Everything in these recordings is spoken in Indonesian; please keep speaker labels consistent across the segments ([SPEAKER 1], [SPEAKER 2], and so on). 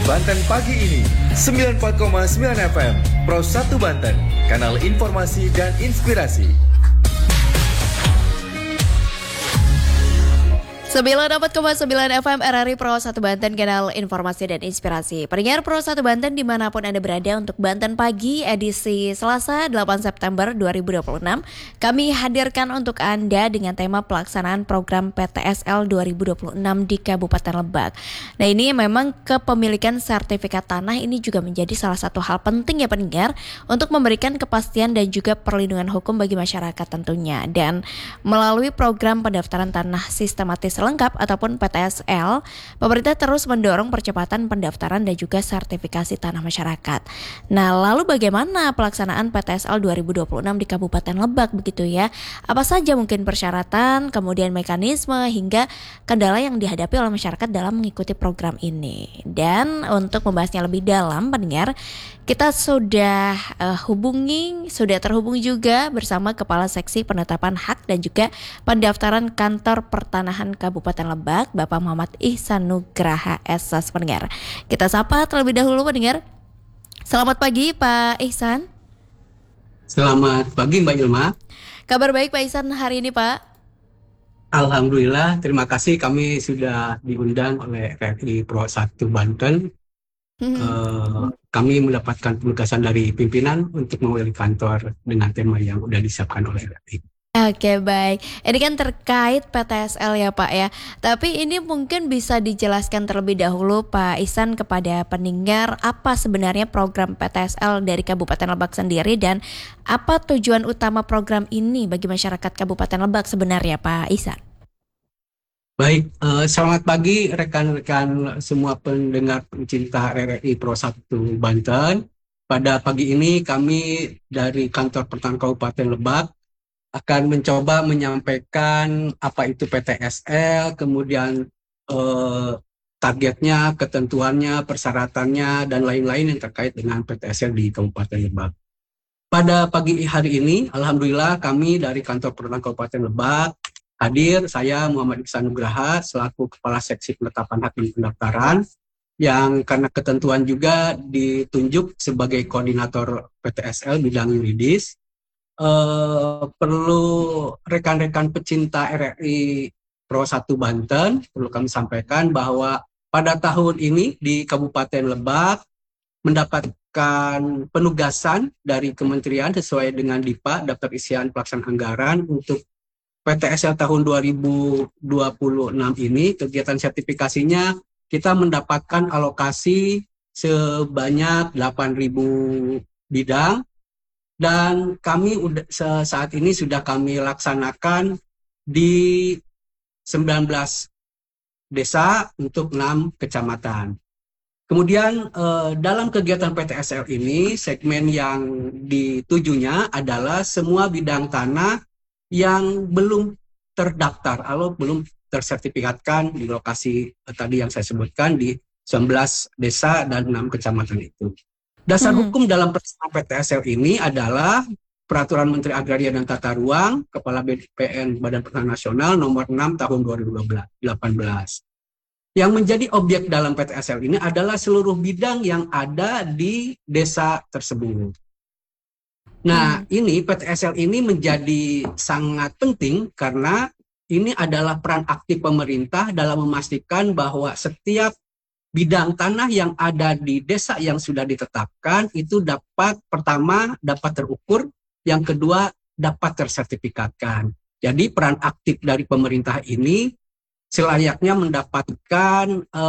[SPEAKER 1] Banten pagi ini 94,9 FM Pro 1 Banten, kanal informasi dan inspirasi.
[SPEAKER 2] 94,9 FM RRI Pro 1 Banten, kanal informasi dan inspirasi. Pendengar Pro 1 Banten dimanapun Anda berada, untuk Banten Pagi edisi Selasa 8 September 2026, kami hadirkan untuk Anda dengan tema pelaksanaan program PTSL 2026 di Kabupaten Lebak. Nah, ini memang kepemilikan sertifikat tanah ini juga menjadi salah satu hal penting ya pendengar, untuk memberikan kepastian dan juga perlindungan hukum bagi masyarakat tentunya. Dan melalui program pendaftaran tanah sistematis lengkap ataupun PTSL, pemerintah terus mendorong percepatan pendaftaran dan juga sertifikasi tanah masyarakat. Nah, lalu bagaimana pelaksanaan PTSL 2026 di Kabupaten Lebak begitu ya? Apa saja mungkin persyaratan, kemudian mekanisme hingga kendala yang dihadapi oleh masyarakat dalam mengikuti program ini? Dan untuk membahasnya lebih dalam, pendengar, kita sudah terhubung juga bersama Kepala Seksi Penetapan Hak dan juga Pendaftaran Kantor Pertanahan Kabupaten Lebak, Bapak Muhammad Ihsan Nugraha SS, pendengar. Kita sapa terlebih dahulu pendengar. Selamat pagi Pak Ihsan.
[SPEAKER 3] Selamat pagi Mbak Ilma.
[SPEAKER 2] Kabar baik Pak Ihsan hari ini Pak?
[SPEAKER 3] Alhamdulillah, terima kasih kami sudah diundang oleh RRI Pro 1 Banten. Kami mendapatkan penugasan dari pimpinan untuk mewakili kantor dengan tema yang sudah disiapkan oleh RRI.
[SPEAKER 2] Oke, baik. Ini kan terkait PTSL ya Pak ya. Tapi ini mungkin bisa dijelaskan terlebih dahulu Pak Ihsan kepada pendengar apa sebenarnya program PTSL dari Kabupaten Lebak sendiri dan apa tujuan utama program ini bagi masyarakat Kabupaten Lebak sebenarnya Pak Ihsan.
[SPEAKER 3] Baik, selamat pagi rekan-rekan semua pendengar pencinta RRI Pro 1 Banten. Pada pagi ini kami dari Kantor Pertanahan Kabupaten Lebak akan mencoba menyampaikan apa itu PTSL, kemudian targetnya, ketentuannya, persyaratannya, dan lain-lain yang terkait dengan PTSL di Kabupaten Lebak. Pada pagi hari ini, alhamdulillah kami dari Kantor Pertanahan Kabupaten Lebak hadir, saya Muhammad Ihsan Nugraha selaku Kepala Seksi Penetapan Hak dan Pendaftaran, yang karena ketentuan juga ditunjuk sebagai koordinator PTSL bidang yuridis. Perlu rekan-rekan pecinta RRI Pro 1 Banten, perlu kami sampaikan bahwa pada tahun ini di Kabupaten Lebak mendapatkan penugasan dari kementerian sesuai dengan DIPA, Daftar Isian Pelaksanaan Anggaran, untuk PTSL tahun 2026 ini. Kegiatan sertifikasinya kita mendapatkan alokasi sebanyak 8.000 bidang, dan kami saat ini sudah kami laksanakan di 19 desa untuk 6 kecamatan. Kemudian dalam kegiatan PTSL ini, segmen yang ditujunya adalah semua bidang tanah yang belum terdaftar atau belum tersertifikatkan di lokasi tadi yang saya sebutkan di 19 desa dan 6 kecamatan itu. Dasar hukum dalam pelaksanaan PTSL ini adalah Peraturan Menteri Agraria dan Tata Ruang, Kepala BPN Badan Pertanahan Nasional nomor 6 tahun 2018. Yang menjadi objek dalam PTSL ini adalah seluruh bidang yang ada di desa tersebut. Nah, ini PTSL ini menjadi sangat penting karena ini adalah peran aktif pemerintah dalam memastikan bahwa setiap bidang tanah yang ada di desa yang sudah ditetapkan itu pertama dapat terukur, yang kedua dapat tersertifikatkan. Jadi peran aktif dari pemerintah ini selayaknya mendapatkan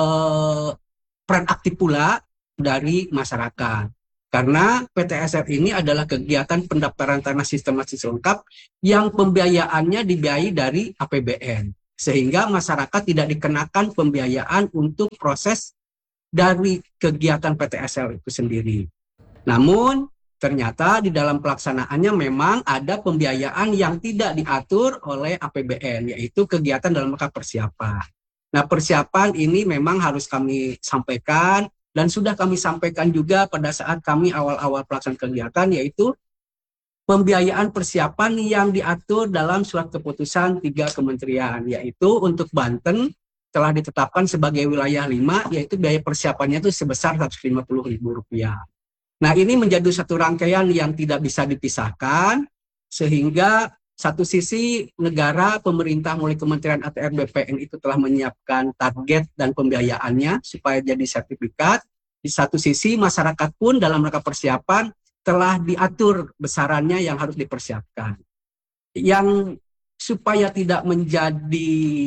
[SPEAKER 3] peran aktif pula dari masyarakat. Karena PTSL ini adalah kegiatan pendaftaran tanah sistematis lengkap yang pembiayaannya dibiayai dari APBN. Sehingga masyarakat tidak dikenakan pembiayaan untuk proses dari kegiatan PTSL itu sendiri. Namun ternyata di dalam pelaksanaannya memang ada pembiayaan yang tidak diatur oleh APBN, yaitu kegiatan dalam rangka persiapan. Nah, persiapan ini memang harus kami sampaikan dan sudah kami sampaikan juga pada saat kami awal-awal pelaksanaan kegiatan, yaitu pembiayaan persiapan yang diatur dalam surat keputusan 3 kementerian, yaitu untuk Banten telah ditetapkan sebagai wilayah 5, yaitu biaya persiapannya itu sebesar Rp150.000. Nah, ini menjadi satu rangkaian yang tidak bisa dipisahkan, sehingga satu sisi negara, pemerintah melalui Kementerian ATR BPN itu telah menyiapkan target dan pembiayaannya supaya jadi sertifikat. Di satu sisi masyarakat pun dalam rangka persiapan telah diatur besarannya yang harus dipersiapkan. Yang supaya tidak menjadi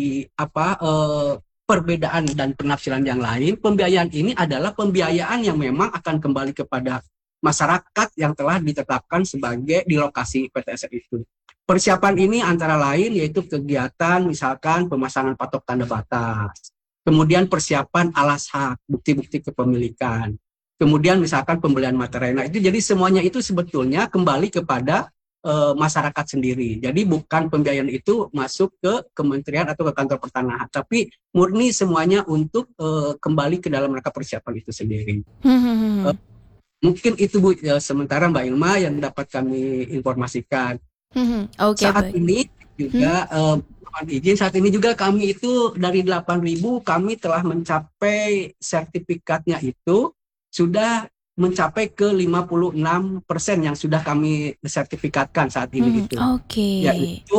[SPEAKER 3] perbedaan dan penafsiran yang lain, pembiayaan ini adalah pembiayaan yang memang akan kembali kepada masyarakat yang telah ditetapkan sebagai di lokasi PTSL itu. Persiapan ini antara lain yaitu kegiatan misalkan pemasangan patok tanda batas, kemudian persiapan alas hak, bukti-bukti kepemilikan, kemudian misalkan pembelian materai. Nah, itu jadi semuanya itu sebetulnya kembali kepada masyarakat sendiri. Jadi bukan pembiayaan itu masuk ke kementerian atau ke kantor pertanahan, tapi murni semuanya untuk kembali ke dalam rangka persiapan itu sendiri. Mungkin itu Bu, sementara Mbak Ilma yang dapat kami informasikan. Saat ini juga saat ini juga kami itu dari 8.000 kami telah mencapai sertifikatnya itu sudah mencapai ke 56% yang sudah kami sertifikatkan saat ini itu. Yaitu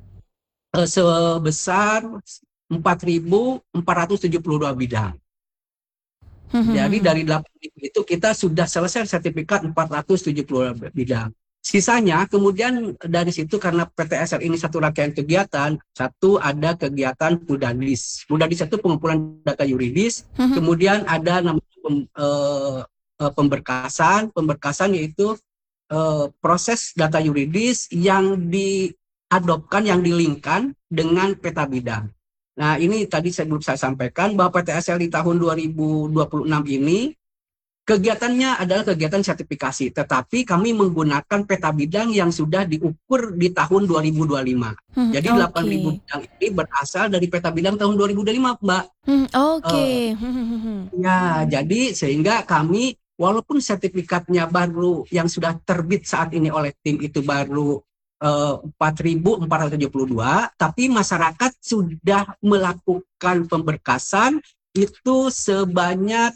[SPEAKER 3] sebesar 4.472 bidang. Jadi dari 8.000 itu kita sudah selesai sertifikat 472 bidang. Sisanya kemudian dari situ karena PTSL ini satu rangkaian kegiatan, satu ada kegiatan Pudadis. Pudadis itu pengumpulan data yuridis, kemudian ada namanya pemberkasan yaitu proses data yuridis yang diadopkan, yang dilingkan dengan peta bidang. Nah, ini tadi belum saya sampaikan bahwa PTSL di tahun 2026 ini kegiatannya adalah kegiatan sertifikasi, tetapi kami menggunakan peta bidang yang sudah diukur di tahun 2025. Jadi 8.000 bidang ini berasal dari peta bidang tahun 2025, Mbak. Ya, jadi sehingga kami walaupun sertifikatnya baru yang sudah terbit saat ini oleh tim itu baru 4.472, tapi masyarakat sudah melakukan pemberkasan itu sebanyak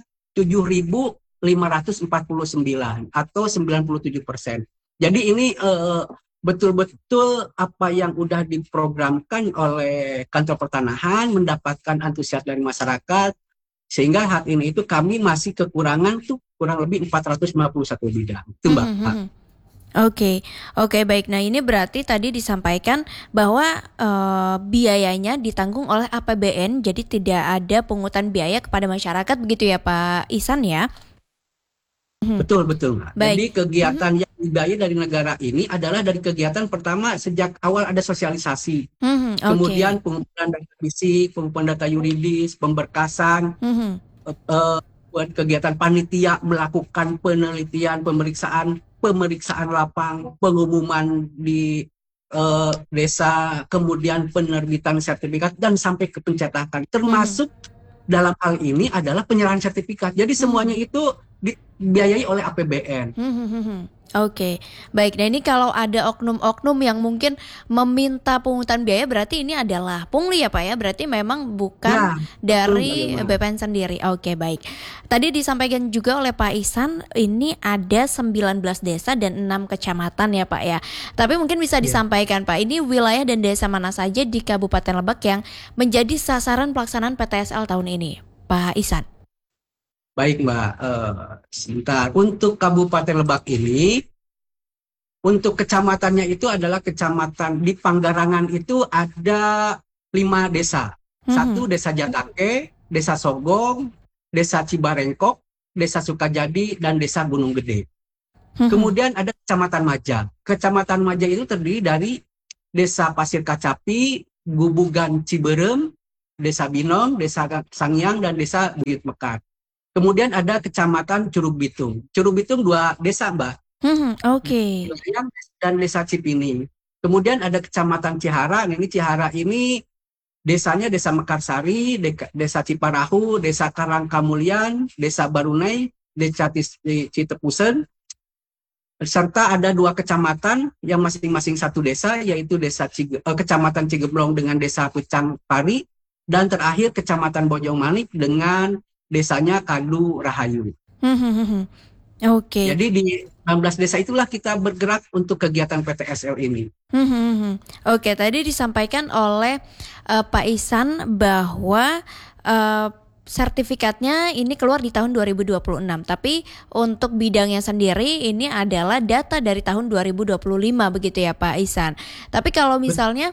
[SPEAKER 3] 7.549 atau 97%. Jadi ini betul-betul apa yang sudah diprogramkan oleh kantor pertanahan mendapatkan antusias dari masyarakat, sehingga saat ini itu kami masih kekurangan tuh kurang lebih 451 bidang. Itu Mbak.
[SPEAKER 2] Oke, baik. Nah, ini berarti tadi disampaikan bahwa biayanya ditanggung oleh APBN, jadi tidak ada pungutan biaya kepada masyarakat, begitu ya Pak Ihsan ya?
[SPEAKER 3] Betul. Jadi kegiatan yang dibiayai dari negara ini adalah dari kegiatan pertama sejak awal ada sosialisasi, kemudian pengumpulan data fisik, pengumpulan data yuridis, pemberkasan, buat kegiatan panitia melakukan penelitian, pemeriksaan lapang, pengumuman di desa, kemudian penerbitan sertifikat dan sampai ke pencetakan, termasuk dalam hal ini adalah penyerahan sertifikat. Jadi semuanya itu dibiayai oleh APBN.
[SPEAKER 2] Oke, baik. Nah, ini kalau ada oknum-oknum yang mungkin meminta pungutan biaya, berarti ini adalah pungli ya Pak ya? Berarti memang bukan dari BPN sendiri. Oke, baik. Tadi disampaikan juga oleh Pak Ihsan, ini ada 19 desa dan 6 kecamatan ya Pak ya. Tapi mungkin bisa disampaikan Pak, ini wilayah dan desa mana saja di Kabupaten Lebak yang menjadi sasaran pelaksanaan PTSL tahun ini, Pak Ihsan?
[SPEAKER 3] Baik Mbak, sebentar. Untuk Kabupaten Lebak ini, untuk kecamatannya itu adalah kecamatan di Panggarangan itu ada 5 desa. Satu Desa Jatake, Desa Sogong, Desa Cibarengkok, Desa Sukajadi, dan Desa Gunung Gede. Kemudian ada Kecamatan Maja. Kecamatan Maja itu terdiri dari Desa Pasir Kacapi, Gubugan Ciberem, Desa Binong, Desa Sangyang, dan Desa Bukit Mekar. Kemudian ada Kecamatan Curug Bitung. Curug Bitung 2 desa, Mbak. Dan Desa Cipini. Kemudian ada Kecamatan Cihara. Ini Cihara ini desanya Desa Mekarsari, Desa Ciparahu, Desa Karangkamulian, Desa Barunai, Desa Citepusen. Serta ada 2 kecamatan yang masing-masing 1 desa, yaitu Kecamatan Cigeblong dengan Desa Pucang Pari, dan terakhir Kecamatan Bojongmanik dengan desanya Kadu Rahayu.
[SPEAKER 2] Oke.
[SPEAKER 3] Jadi di 19 desa itulah kita bergerak untuk kegiatan PTSL ini.
[SPEAKER 2] Oke, tadi disampaikan oleh Pak Ihsan bahwa sertifikatnya ini keluar di tahun 2026. Tapi untuk bidangnya sendiri ini adalah data dari tahun 2025 begitu ya Pak Ihsan. Tapi kalau misalnya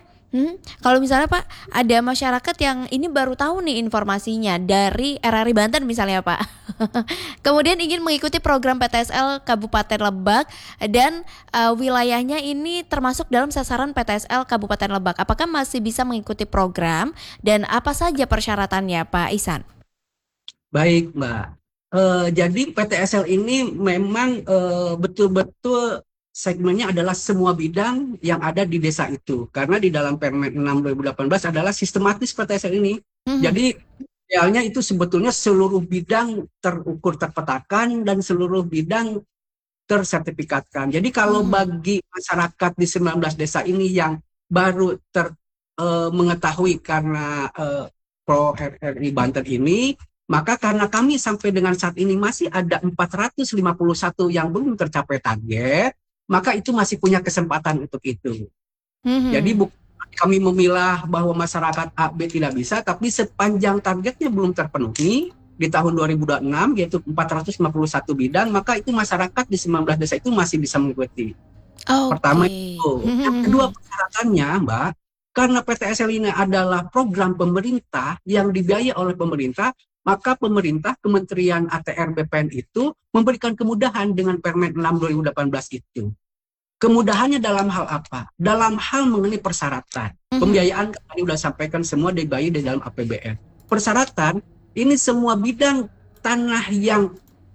[SPEAKER 2] Pak, ada masyarakat yang ini baru tahu nih informasinya dari RRI Banten misalnya Pak. Kemudian ingin mengikuti program PTSL Kabupaten Lebak dan wilayahnya ini termasuk dalam sasaran PTSL Kabupaten Lebak. Apakah masih bisa mengikuti program dan apa saja persyaratannya Pak Ihsan?
[SPEAKER 3] Baik, Mbak. Jadi PTSL ini memang betul-betul segmennya adalah semua bidang yang ada di desa itu. Karena di dalam Permen 6 2018 adalah sistematis PTSL ini. Jadi idealnya itu sebetulnya seluruh bidang terukur terpetakan dan seluruh bidang tersertifikatkan. Jadi kalau bagi masyarakat di 19 desa ini yang baru mengetahui karena Pro RRI Banten ini, maka karena kami sampai dengan saat ini masih ada 451 yang belum tercapai target, maka itu masih punya kesempatan untuk itu. Jadi kami memilah bahwa masyarakat A, B tidak bisa, tapi sepanjang targetnya belum terpenuhi di tahun 2026, yaitu 451 bidang, maka itu masyarakat di 19 desa itu masih bisa mengikuti. Pertama itu. Yang kedua persyaratannya, Mbak, karena PTSL ini adalah program pemerintah yang dibiayai oleh pemerintah, maka pemerintah, Kementerian ATR BPN itu memberikan kemudahan dengan Permen 6 2018 itu. Kemudahannya dalam hal apa? Dalam hal mengenai persyaratan. Pembiayaan kami sudah sampaikan semua dibiayai di dalam APBN. Persyaratan, ini semua bidang tanah yang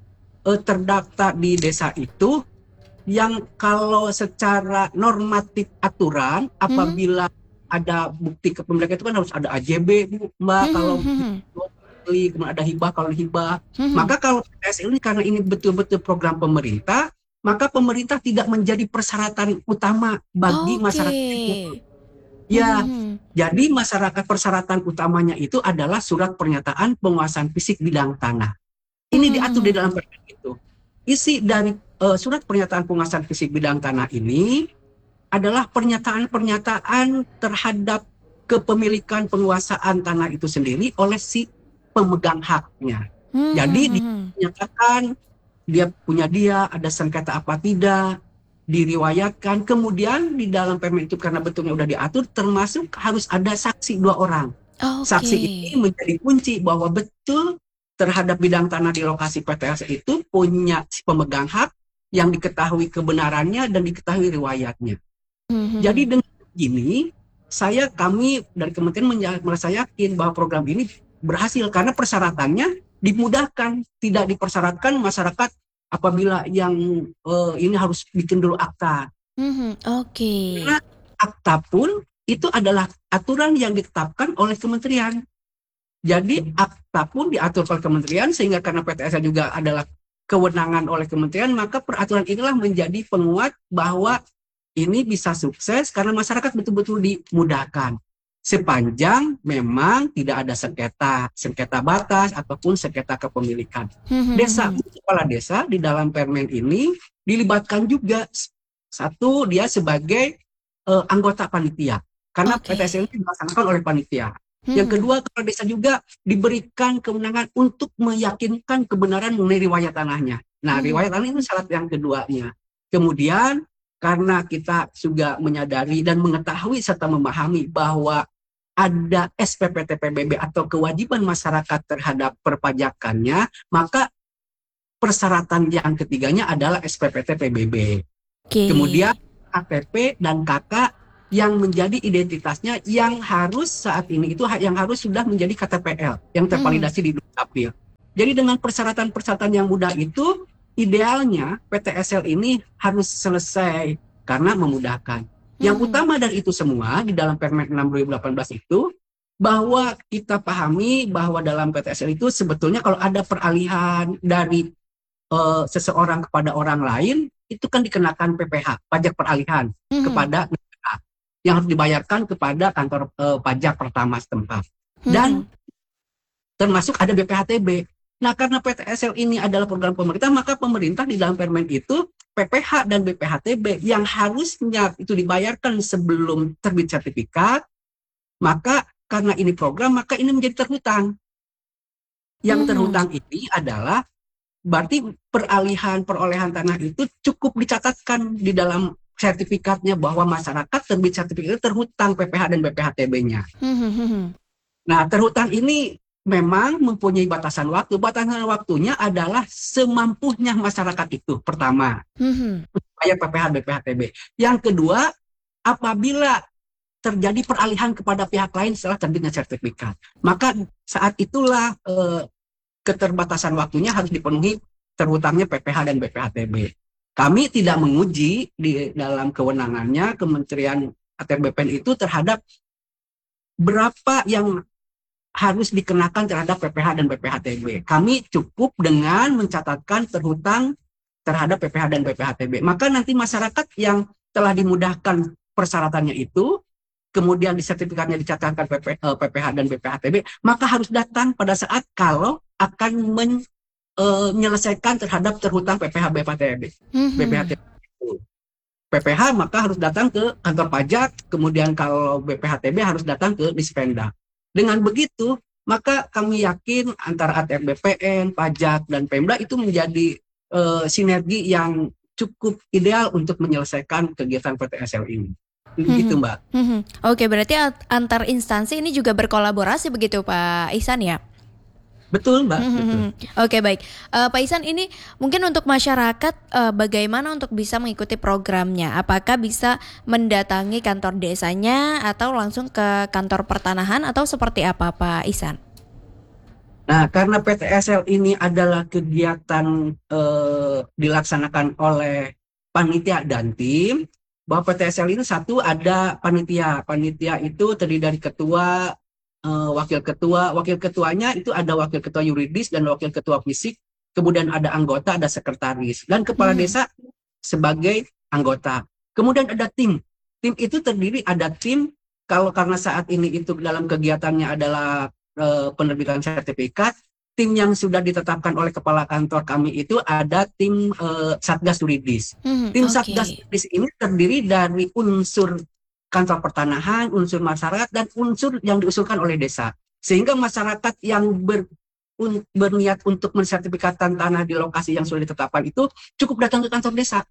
[SPEAKER 3] terdaftar di desa itu, yang kalau secara normatif aturan, apabila ada bukti kepemilikan itu kan harus ada AJB, Mbak, kalau kemudian ada hibah kalau hibah. Maka kalau PTSL ini karena ini betul-betul program pemerintah, maka pemerintah tidak menjadi persyaratan utama bagi masyarakat itu. Ya, jadi masyarakat persyaratan utamanya itu adalah surat pernyataan penguasaan fisik bidang tanah. Ini diatur di dalam permen itu. Isi dari surat pernyataan penguasaan fisik bidang tanah ini adalah pernyataan-pernyataan terhadap kepemilikan penguasaan tanah itu sendiri oleh si pemegang haknya. Jadi dinyatakan dia ada sengketa apa tidak, diriwayatkan, kemudian di dalam permen itu karena betulnya udah diatur, termasuk harus ada saksi 2 orang. Saksi ini menjadi kunci bahwa betul terhadap bidang tanah di lokasi PTS itu punya si pemegang hak yang diketahui kebenarannya dan diketahui riwayatnya. Jadi dengan ini kami dari kementerian merasa yakin bahwa program ini berhasil karena persyaratannya dimudahkan, tidak dipersyaratkan masyarakat apabila yang ini harus bikin dulu akta. Karena akta pun itu adalah aturan yang ditetapkan oleh kementerian. Jadi akta pun diatur oleh kementerian, sehingga karena PTS juga adalah kewenangan oleh kementerian, maka peraturan inilah menjadi penguat bahwa ini bisa sukses karena masyarakat betul-betul dimudahkan. Sepanjang memang tidak ada sengketa batas ataupun sengketa kepemilikan. Kepala desa di dalam permen ini dilibatkan juga. Satu, dia sebagai anggota panitia, karena PTS ini dilaksanakan oleh panitia. Yang kedua, kepala desa juga diberikan kewenangan untuk meyakinkan kebenaran mengenai riwayat tanahnya. Nah, riwayat tanah itu syarat yang keduanya. Kemudian, karena kita juga menyadari dan mengetahui serta memahami bahwa ada SPPT PBB atau kewajiban masyarakat terhadap perpajakannya, maka persyaratan yang ketiganya adalah SPPT PBB. Kemudian KTP dan KK yang menjadi identitasnya yang harus saat ini itu yang harus sudah menjadi KTPL yang tervalidasi di Dukcapil. Jadi dengan persyaratan-persyaratan yang mudah itu, idealnya PTSL ini harus selesai karena memudahkan. Yang utama dari itu semua di dalam Permen 6 2018 itu, bahwa kita pahami bahwa dalam PTSL itu sebetulnya kalau ada peralihan dari seseorang kepada orang lain, itu kan dikenakan PPH, pajak peralihan, kepada negara yang harus dibayarkan kepada kantor pajak pertama setempat. dan termasuk ada BPHTB. Nah, karena PTSL ini adalah program pemerintah, maka pemerintah di dalam permen itu PPH dan BPHTB yang harusnya itu dibayarkan sebelum terbit sertifikat, maka karena ini program, maka ini menjadi terhutang. Yang terhutang ini adalah berarti peralihan perolehan tanah itu cukup dicatatkan di dalam sertifikatnya bahwa masyarakat terbit sertifikat itu terhutang PPH dan BPHTB-nya. Nah, terhutang ini memang mempunyai batasan waktu. Batasan waktunya adalah semampunya masyarakat itu, pertama, bayar PPH BPHTB. Yang kedua, apabila terjadi peralihan kepada pihak lain setelah terbitnya sertifikat, maka saat itulah keterbatasan waktunya harus dipenuhi terhutangnya PPH dan BPHTB. Kami tidak menguji di dalam kewenangannya Kementerian ATR BPN itu terhadap berapa yang harus dikenakan terhadap PPH dan BPHTB. Kami cukup dengan mencatatkan terhutang terhadap PPH dan BPHTB. Maka nanti masyarakat yang telah dimudahkan persyaratannya itu, kemudian di sertifikatnya dicatatkan PPH dan BPHTB, maka harus datang pada saat kalau akan menyelesaikan terhadap terhutang PPH BPHTB. PPH maka harus datang ke kantor pajak, kemudian kalau BPHTB harus datang ke Dispenda. Dengan begitu, maka kami yakin antara ATR BPN, pajak, dan Pemda itu menjadi sinergi yang cukup ideal untuk menyelesaikan kegiatan PTSL ini. Begitu, Mbak.
[SPEAKER 2] Oke, berarti antar instansi ini juga berkolaborasi begitu, Pak Ihsan ya?
[SPEAKER 3] Betul, Mbak. Betul.
[SPEAKER 2] Oke, baik. Pak Ihsan, ini mungkin untuk masyarakat bagaimana untuk bisa mengikuti programnya? Apakah bisa mendatangi kantor desanya atau langsung ke kantor pertanahan atau seperti apa, Pak Ihsan?
[SPEAKER 3] Nah, karena PTSL ini adalah kegiatan dilaksanakan oleh panitia dan tim, bahwa PTSL ini satu ada panitia. Panitia itu terdiri dari ketua, wakil ketuanya itu ada wakil ketua yuridis dan wakil ketua fisik, kemudian ada anggota, ada sekretaris, dan kepala desa sebagai anggota. Kemudian ada tim. Tim itu terdiri ada tim, karena saat ini itu dalam kegiatannya adalah penerbitan sertifikat, tim yang sudah ditetapkan oleh kepala kantor kami itu ada tim Satgas Yuridis. Tim Satgas Yuridis ini terdiri dari unsur kantor pertanahan, unsur masyarakat, dan unsur yang diusulkan oleh desa. Sehingga masyarakat yang berniat untuk mensertifikatkan tanah di lokasi yang sudah ditetapkan itu cukup datang ke kantor desa.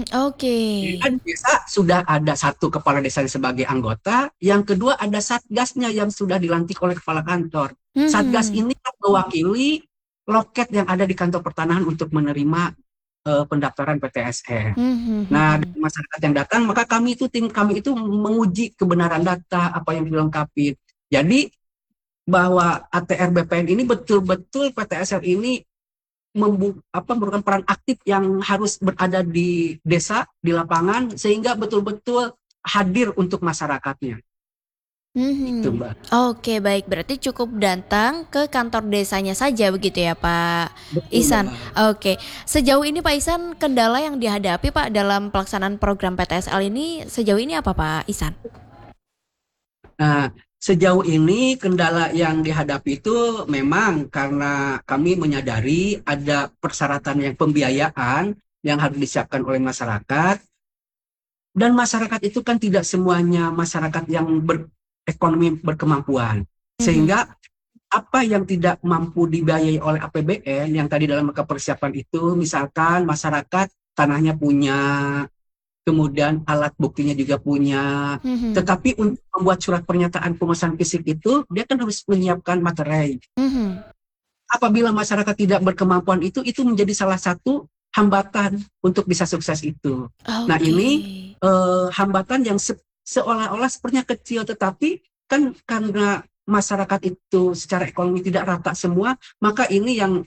[SPEAKER 3] Dan desa sudah ada satu kepala desa sebagai anggota, yang kedua ada satgasnya yang sudah dilantik oleh kepala kantor. Satgas ini mewakili loket yang ada di kantor pertanahan untuk menerima pendaftaran PTSL. Nah, dari masyarakat yang datang, maka tim kami itu menguji kebenaran data, apa yang dilengkapi. Jadi bahwa ATR BPN ini betul-betul PTSL ini merupakan peran aktif yang harus berada di desa, di lapangan, sehingga betul-betul hadir untuk masyarakatnya. Itu, Mbak.
[SPEAKER 2] Oke, baik. Berarti cukup datang ke kantor desanya saja begitu ya, Pak Ihsan. Oke. Sejauh ini Pak Ihsan, kendala yang dihadapi Pak dalam pelaksanaan program PTSL ini sejauh ini apa, Pak Ihsan?
[SPEAKER 3] Nah, sejauh ini kendala yang dihadapi itu memang karena kami menyadari ada persyaratan yang pembiayaan yang harus disiapkan oleh masyarakat, dan masyarakat itu kan tidak semuanya masyarakat yang ekonomi berkemampuan, sehingga apa yang tidak mampu dibiayai oleh APBN yang tadi dalam persiapan itu, misalkan masyarakat tanahnya punya, kemudian alat buktinya juga punya, tetapi untuk membuat surat pernyataan pemesan fisik itu dia kan harus menyiapkan materai. Apabila masyarakat tidak berkemampuan itu menjadi salah satu hambatan untuk bisa sukses itu. Nah, ini hambatan yang seolah-olah sepertinya kecil, tetapi kan karena masyarakat itu secara ekonomi tidak rata semua, maka ini yang